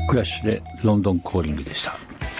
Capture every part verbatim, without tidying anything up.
クラッシュでロンドンコーリングでした。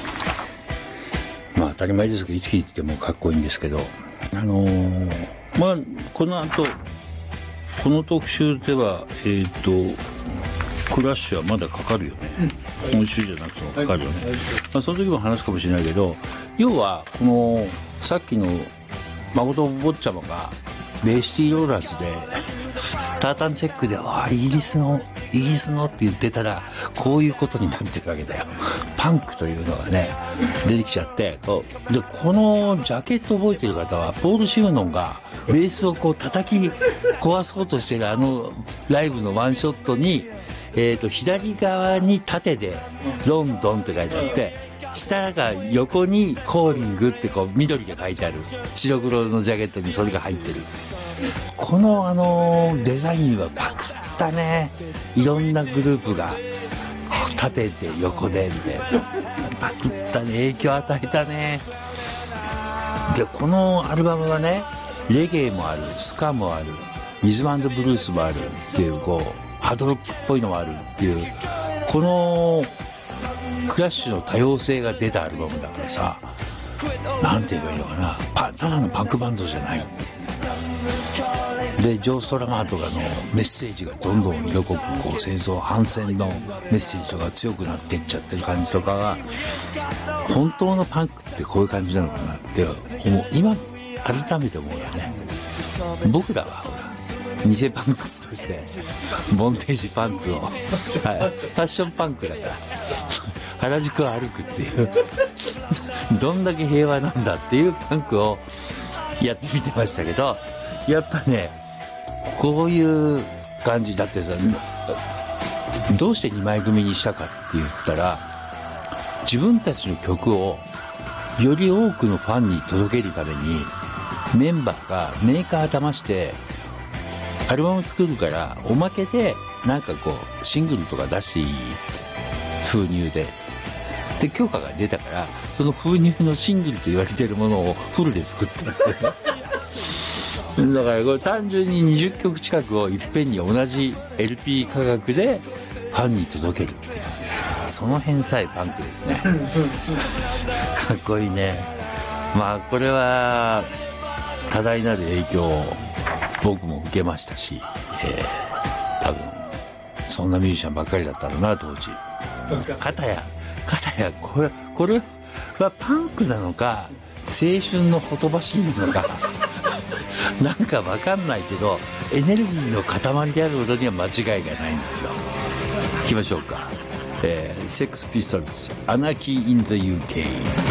まあ当たり前ですけど、いつ聴いててもかっこいいんですけど、あのー、まあこの後この特集ではえっ、ー、とクラッシュはまだかかるよね、うん、今週じゃなくてもかかるよね、はいはい、まあ、その時も話すかもしれないけど、要はこのさっきの誠坊ちゃまがベイシティローラーズでタータンチェックであイギリスのイギリスのって言ってたらこういうことになってるわけだよ。パンクというのがね出てきちゃって、こうでこのジャケット覚えてる方はポール・シグノンがベースをこう叩き壊そうとしてるあのライブのワンショットに、えーと左側に縦でロンドンって書いてあって、下が横にコーリングってこう緑が書いてある白黒のジャケットにそれが入ってる。このあのデザインはパクったね。いろんなグループが縦で横でみたいなパクったね、影響与えたね。でこのアルバムはねレゲエもある、スカもある、リズム&ブルースもあるっていう、こうハードロックっぽいのもあるっていう、このクラッシュの多様性が出たアルバムだからさ、なんて言えばいいのかな、パただのパンクバンドじゃないで、ジョー・ストラマーとかのメッセージがどんどん色濃くこう戦争反戦のメッセージとか強くなっていっちゃってる感じとかが、本当のパンクってこういう感じなのかなって思う。今改めて思うよね。僕らはほら偽パンクスとしてボンテージパンツをファッションパンクだから原宿を歩くっていうどんだけ平和なんだっていうパンクをやってみてましたけど、やっぱねこういう感じだってさ、どうしてにまい組にしたかって言ったら、自分たちの曲をより多くのファンに届けるためにメンバーがメーカー騙してアルバム作るから、おまけでなんかこうシングルとか出していい封入でで許可が出たから、その封入のシングルと言われているものをフルで作ったってだからこれ単純ににじゅっきょく近くをいっぺんに同じ エルピー 価格でファンに届けるっていう、その辺さえパンクですねかっこいいね。まあこれは多大なる影響を僕も受けましたし、えー、多分そんなミュージシャンばっかりだったろうな当時。かたやかたやこれこれはパンクなのか青春のほとばしりなのかなんか分かんないけどエネルギーの塊であることには間違いがないんですよ。いきましょうか、えー、セックスピストルズアナキー・イン・ザ・ユーケー